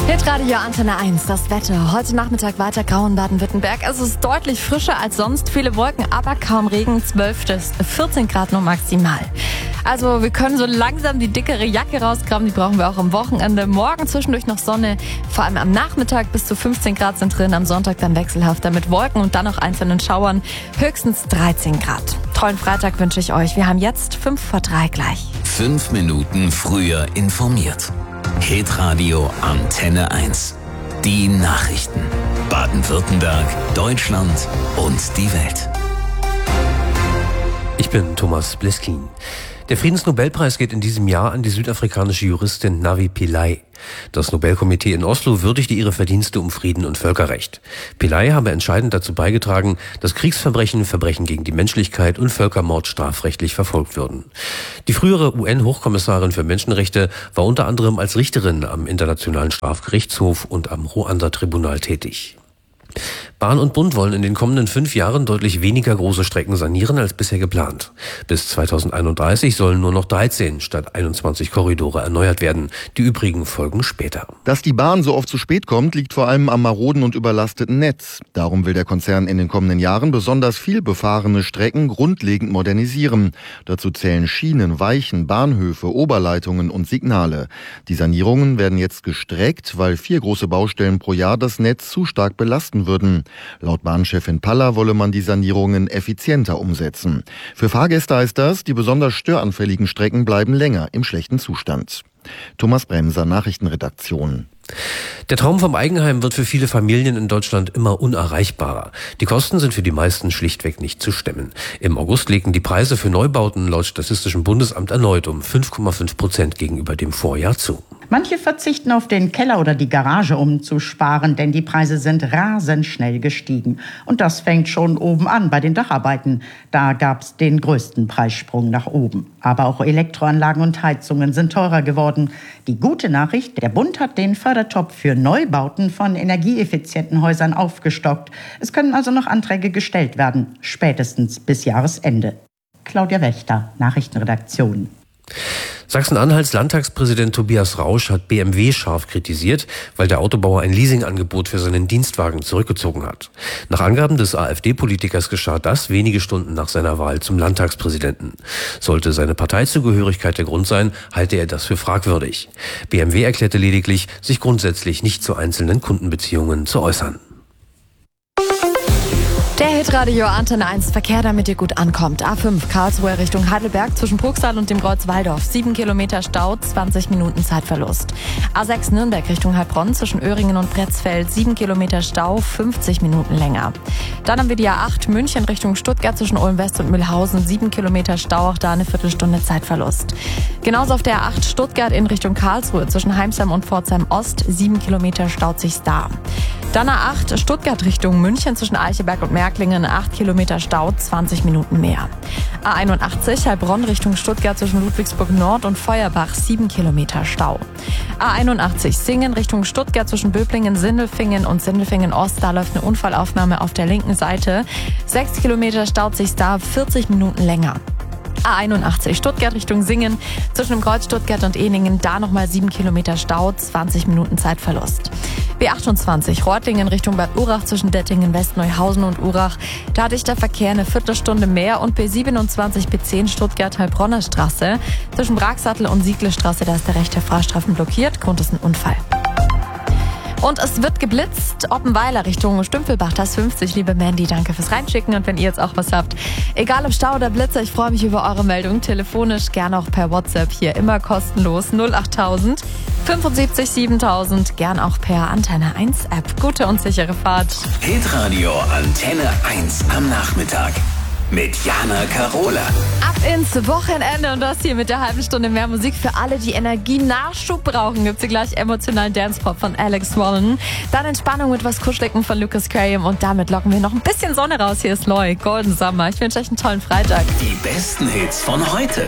Hitradio Antenne 1, das Wetter. Heute Nachmittag weiter grau in Baden-Württemberg. Es ist deutlich frischer als sonst. Viele Wolken, aber kaum Regen. 12 bis 14 Grad nur maximal. Also wir können so langsam die dickere Jacke rausgraben. Die brauchen wir auch am Wochenende. Morgen zwischendurch noch Sonne. Vor allem am Nachmittag bis zu 15 Grad sind drin. Am Sonntag dann wechselhafter mit Wolken und dann noch einzelnen Schauern. Höchstens 13 Grad. Tollen Freitag wünsche ich euch. Wir haben jetzt 5:03 gleich. 5 Minuten früher informiert. Hitradio Antenne 1. Die Nachrichten. Baden-Württemberg, Deutschland und die Welt. Ich bin Thomas Bliskin. Der Friedensnobelpreis geht in diesem Jahr an die südafrikanische Juristin Navi Pillay. Das Nobelkomitee in Oslo würdigte ihre Verdienste um Frieden und Völkerrecht. Pillay habe entscheidend dazu beigetragen, dass Kriegsverbrechen, Verbrechen gegen die Menschlichkeit und Völkermord strafrechtlich verfolgt würden. Die frühere UN-Hochkommissarin für Menschenrechte war unter anderem als Richterin am Internationalen Strafgerichtshof und am Ruanda-Tribunal tätig. Bahn und Bund wollen in den kommenden 5 Jahren deutlich weniger große Strecken sanieren als bisher geplant. Bis 2031 sollen nur noch 13 statt 21 Korridore erneuert werden. Die übrigen folgen später. Dass die Bahn so oft zu spät kommt, liegt vor allem am maroden und überlasteten Netz. Darum will der Konzern in den kommenden Jahren besonders viel befahrene Strecken grundlegend modernisieren. Dazu zählen Schienen, Weichen, Bahnhöfe, Oberleitungen und Signale. Die Sanierungen werden jetzt gestreckt, weil 4 große Baustellen pro Jahr das Netz zu stark belasten würden. Laut Bahnchefin Paller wolle man die Sanierungen effizienter umsetzen. Für Fahrgäste heißt das, die besonders störanfälligen Strecken bleiben länger im schlechten Zustand. Thomas Bremser, Nachrichtenredaktion. Der Traum vom Eigenheim wird für viele Familien in Deutschland immer unerreichbarer. Die Kosten sind für die meisten schlichtweg nicht zu stemmen. Im August legten die Preise für Neubauten laut Statistischem Bundesamt erneut um 5,5% gegenüber dem Vorjahr zu. Manche verzichten auf den Keller oder die Garage, um zu sparen, denn die Preise sind rasend schnell gestiegen. Und das fängt schon oben an bei den Dacharbeiten. Da gab es den größten Preissprung nach oben. Aber auch Elektroanlagen und Heizungen sind teurer geworden. Die gute Nachricht, der Bund hat den Fördertopf für Neubauten von energieeffizienten Häusern aufgestockt. Es können also noch Anträge gestellt werden, spätestens bis Jahresende. Claudia Wächter, Nachrichtenredaktion. Sachsen-Anhalts Landtagspräsident Tobias Rausch hat BMW scharf kritisiert, weil der Autobauer ein Leasingangebot für seinen Dienstwagen zurückgezogen hat. Nach Angaben des AfD-Politikers geschah das wenige Stunden nach seiner Wahl zum Landtagspräsidenten. Sollte seine Parteizugehörigkeit der Grund sein, halte er das für fragwürdig. BMW erklärte lediglich, sich grundsätzlich nicht zu einzelnen Kundenbeziehungen zu äußern. Der Hitradio Antenne 1 Verkehr, damit ihr gut ankommt. A5 Karlsruhe Richtung Heidelberg zwischen Bruchsal und dem Kreuz Walldorf. 7 Kilometer Stau, 20 Minuten Zeitverlust. A6 Nürnberg Richtung Heilbronn zwischen Öhringen und Pretzfeld. 7 Kilometer Stau, 50 Minuten länger. Dann haben wir die A8 München Richtung Stuttgart zwischen Ulm West und Mühlhausen. 7 Kilometer Stau, auch da eine Viertelstunde Zeitverlust. Genauso auf der A8 Stuttgart in Richtung Karlsruhe zwischen Heimsheim und Pforzheim Ost. 7 Kilometer staut sich's da. Dann A8 Stuttgart Richtung München zwischen Eicheberg und Märklingen, 8 Kilometer Stau, 20 Minuten mehr. A81 Heilbronn Richtung Stuttgart zwischen Ludwigsburg Nord und Feuerbach, 7 Kilometer Stau. A81 Singen Richtung Stuttgart zwischen Böblingen, Sindelfingen und Sindelfingen Ost, da läuft eine Unfallaufnahme auf der linken Seite. 6 Kilometer staut sich da, 40 Minuten länger. A81 Stuttgart Richtung Singen zwischen dem Kreuz Stuttgart und Ehningen, da nochmal 7 Kilometer Stau, 20 Minuten Zeitverlust. B28 Reutlingen Richtung Bad Urach zwischen Dettingen West, Neuhausen und Urach, da dicht der Verkehr eine Viertelstunde mehr. Und B27 B10 Stuttgart Heilbronner Straße zwischen Bragsattel und Sieglestraße, da ist der rechte Fahrstreifen blockiert, Grund ist ein Unfall. Und es wird geblitzt, Oppenweiler Richtung Stümpfelbach, das 50. Liebe Mandy, danke fürs Reinschicken. Und wenn ihr jetzt auch was habt, egal ob Stau oder Blitzer, ich freue mich über eure Meldung. Telefonisch, gerne auch per WhatsApp, hier immer kostenlos 08000 75 7000, gern auch per Antenne 1 App. Gute und sichere Fahrt. Hitradio Antenne 1 am Nachmittag mit Jana Karola. Ab ins Wochenende und das hier mit der halben Stunde mehr Musik für alle, die Energienachschub brauchen. Gibt's hier gleich emotionalen Dance-Pop von Alex Wallen. Dann Entspannung mit was Kuscheligen von Lucas Graham und damit locken wir noch ein bisschen Sonne raus. Hier ist Loy, Golden Summer. Ich wünsche euch einen tollen Freitag. Die besten Hits von heute.